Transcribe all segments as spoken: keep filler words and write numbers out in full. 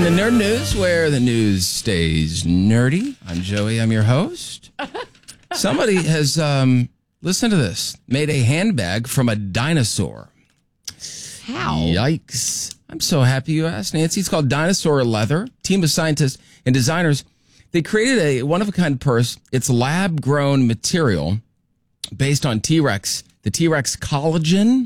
Welcome to Nerd News, where the news stays nerdy. I'm Joey. I'm your host. Somebody has, um, listen to this, made a handbag from a dinosaur. How? Yikes. I'm so happy you asked, Nancy. It's called Dinosaur Leather. Team of scientists and designers, they created a one-of-a-kind purse. It's lab-grown material based on T-Rex, the T-Rex collagen.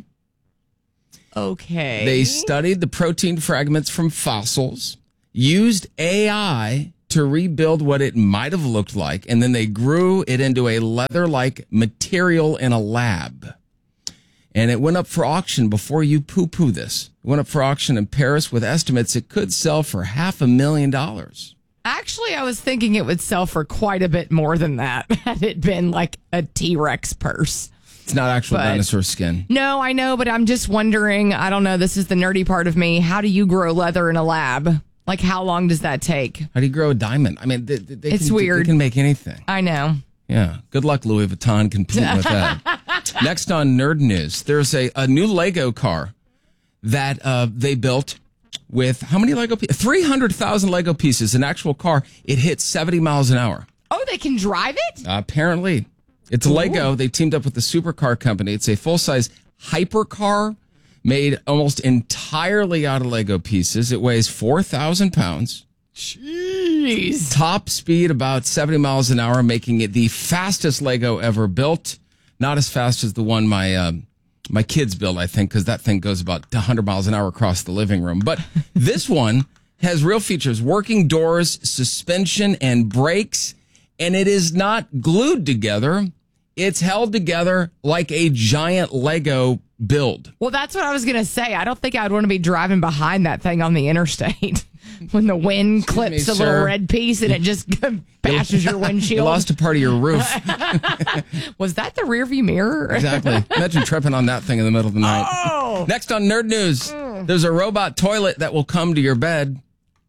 Okay. They studied the protein fragments from fossils, used A I to rebuild what it might have looked like, and then they grew it into a leather-like material in a lab. And it went up for auction before you poo-poo this. It went up for auction in Paris with estimates it could sell for half a million dollars. Actually, I was thinking it would sell for quite a bit more than that had it been like a T-Rex purse. It's not actual But- dinosaur skin. No, I know, but I'm just wondering, I don't know, this is the nerdy part of me. How do you grow leather in a lab? Like, how long does that take? How do you grow a diamond? I mean, they, they It's can, weird. They can make anything. I know. Yeah. Good luck, Louis Vuitton, competing with that. Next on Nerd News, there's a, a new Lego car that uh, they built with how many Lego pieces? three hundred thousand Lego pieces, an actual car. It hits seventy miles an hour. Oh, they can drive it? Uh, apparently. It's Lego. They teamed up with the supercar company. It's a full-size hypercar made almost entirely out of Lego pieces. It weighs four thousand pounds. Jeez. Top speed about seventy miles an hour, making it the fastest Lego ever built. Not as fast as the one my uh, my kids build, I think, because that thing goes about one hundred miles an hour across the living room. But this one has real features, working doors, suspension, and brakes, and it is not glued together. It's held together like a giant Lego build. Well, that's what I was going to say. I don't think I'd want to be driving behind that thing on the interstate when the wind clips me, a little sir. red piece and it just bashes your windshield. You lost a part of your roof. Was that the rearview mirror? Exactly. Imagine tripping on that thing in the middle of the night. Oh. Next on Nerd News, there's a robot toilet that will come to your bed.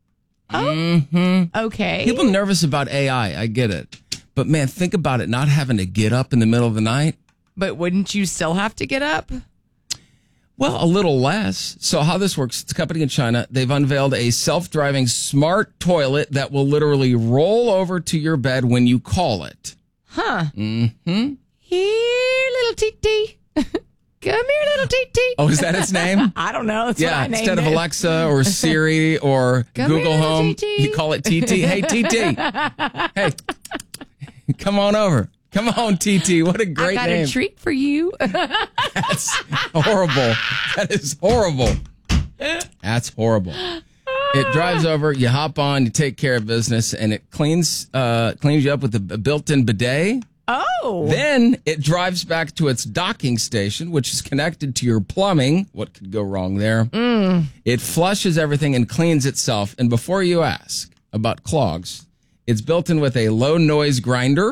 Okay. People are nervous about A I. I get it. But man, think about it not having to get up in the middle of the night. But wouldn't you still have to get up? Well, a little less. So how this works, it's a company in China. They've unveiled a self-driving smart toilet that will literally roll over to your bed when you call it. Huh. Mm-hmm. Here, little T-T. Come here, little T-T. Oh, is that its name? I don't know. That's Yeah, what I named instead of it. Alexa or Siri or Come Google here, Home, T T. you call it T T. Hey, T T. Hey, come on over. Come on, T T. What a great I got name. a treat for you. That's horrible. That is horrible. That's horrible. It drives over, you hop on, you take care of business, and it cleans uh, cleans you up with a built-in bidet. Oh. Then it drives back to its docking station, which is connected to your plumbing. What could go wrong there? Mm. It flushes everything and cleans itself. And before you ask about clogs, it's built in with a low noise grinder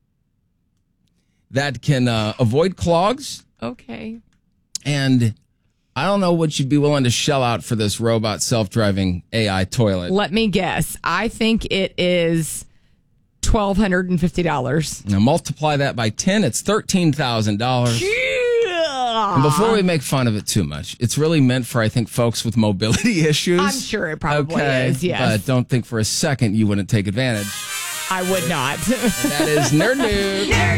that can uh, avoid clogs. Okay. And I don't know what you'd be willing to shell out for this robot self-driving A I toilet. Let me guess. I think it is one thousand two hundred fifty dollars. Now multiply that by ten, it's thirteen thousand dollars. And before we make fun of it too much, it's really meant for, I think, folks with mobility issues. I'm sure it probably okay, is, yes. But don't think for a second you wouldn't take advantage. I would not. And that is Nerd News.